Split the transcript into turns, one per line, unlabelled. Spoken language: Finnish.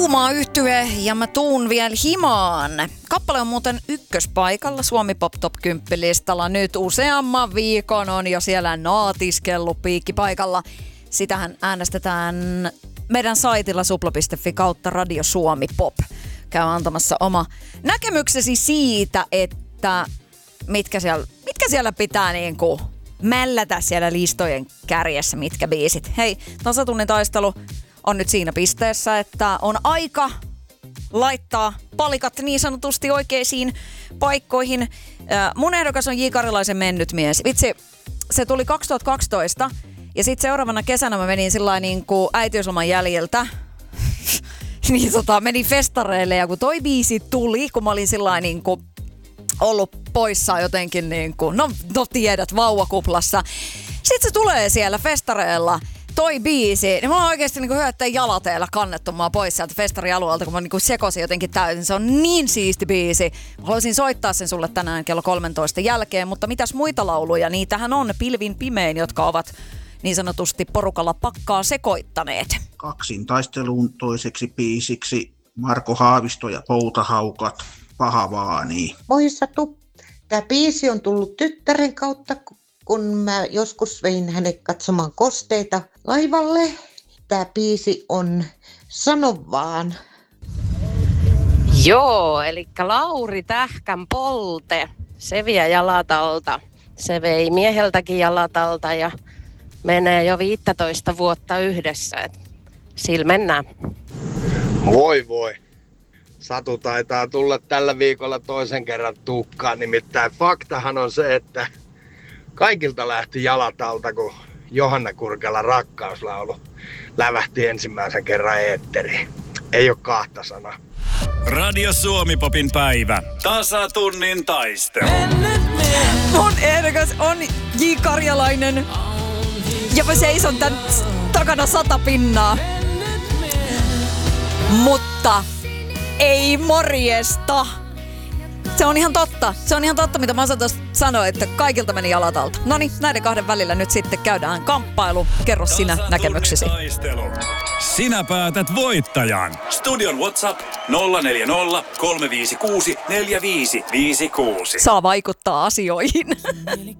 Kuuma yhtye ja mä tuun vielä himaan. Kappale on muuten ykköspaikalla Suomi Pop Top 10-listalla. Nyt useamman viikon on jo siellä naatiskellut piikkipaikalla. Sitähän äänestetään meidän saitilla supla.fi kautta Radio Suomi Pop. Käy antamassa oma näkemyksesi siitä, että mitkä siellä pitää niinku mällätä siellä listojen kärjessä, mitkä biisit. Hei, tasatunnin taistelu on nyt siinä pisteessä, että on aika laittaa palikat niin sanotusti oikeisiin paikkoihin. Mun ehdokas on J. Karilaisen Mennyt mies. Vitsi, se tuli 2012 ja sitten seuraavana kesänä mä menin sillain niin kuin äitiysloman jäljiltä. Niin menin festareille ja kun toi biisi tuli, kun mä olin sillain niin kuin ollut poissa jotenkin niin kuin, no tiedät, vauvakuplassa. Sitten se tulee siellä festareilla. Toi biisi, niin mä oon oikeesti niinku hyöttäen jalateella kannettu mua pois sieltä festarialueelta, kun mä niinku sekosin jotenkin täysin. Se on niin siisti biisi. Mä haluaisin soittaa sen sulle tänään kello 13 jälkeen, mutta mitäs muita lauluja? Niitähän on Pilvin pimein, jotka ovat niin sanotusti porukalla pakkaa sekoittaneet.
Kaksin taisteluun toiseksi biisiksi Marko Haavisto ja Poutahaukat, Paha vaanii.
Moi Satu, tää biisi on tullut tyttären kautta, kun mä joskus vein hänet katsomaan kosteita laivalle. Tää biisi on Sano vaan.
Joo, eli Lauri Tähkän Polte. Se vie jalatalta. Se vei mieheltäkin jalatalta ja menee jo 15 vuotta yhdessä. Sillä mennään.
Voi. Satu taitaa tulla tällä viikolla toisen kerran tuhkaan. Nimittäin faktahan on se, että kaikilta lähti jalatalta, kun Johanna Kurkelan Rakkauslaulu lävähti ensimmäisen kerran eetteriin. Ei ole kahta sanaa.
Radio Suomi Popin päivä. Tasatunnin taistelu.
Mun ehdokas on J. Karjalainen. Ja mä seison tän takana 100 pinnaa. Mutta ei morjesta. Se on ihan totta, mitä Masa tuossa sanoi, että kaikilta meni jalatalta. Noniin, näiden kahden välillä nyt sitten käydään kamppailu. Kerro sinä näkemyksesi.
Sinä päätät voittajan. Studion WhatsApp 040 356 4556.
Saa vaikuttaa asioihin.